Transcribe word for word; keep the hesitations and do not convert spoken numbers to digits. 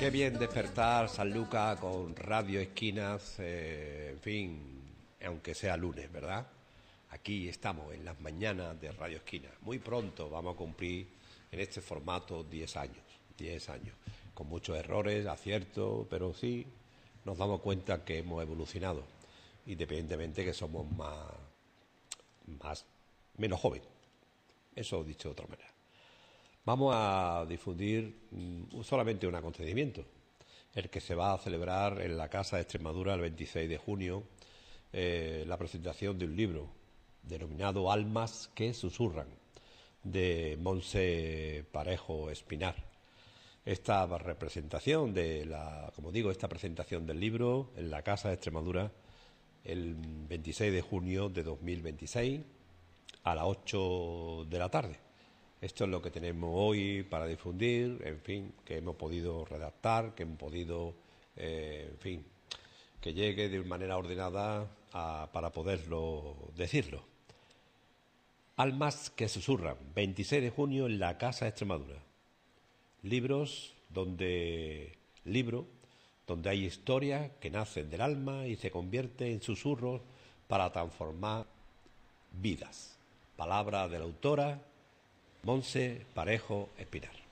Qué bien despertar Sanlúcar con Radio Esquinas, eh, en fin, aunque sea lunes, ¿verdad? Aquí estamos en las mañanas de Radio Esquinas. Muy pronto vamos a cumplir en este formato diez años, diez años, con muchos errores, aciertos, pero sí nos damos cuenta que hemos evolucionado, independientemente que somos más, más menos jóvenes. Eso dicho de otra manera. Vamos a difundir mm, solamente un acontecimiento, el que se va a celebrar en la Casa de Extremadura el veintiséis de junio, eh, la presentación de un libro denominado Almas que susurran, de Montse Parejo Espinar. Esta representación de la, como digo, esta presentación del libro en la Casa de Extremadura el veintiséis de junio de dos mil veintiséis a las ocho de la tarde. Esto es lo que tenemos hoy para difundir, en fin, que hemos podido redactar, que hemos podido, eh, en fin, que llegue de manera ordenada a, para poderlo decirlo. Almas que susurran, veintiséis de junio en la Casa de Extremadura. Libros donde, libro donde hay historias que nacen del alma y se convierten en susurros para transformar vidas. Palabra de la autora Montse Parejo Espinar.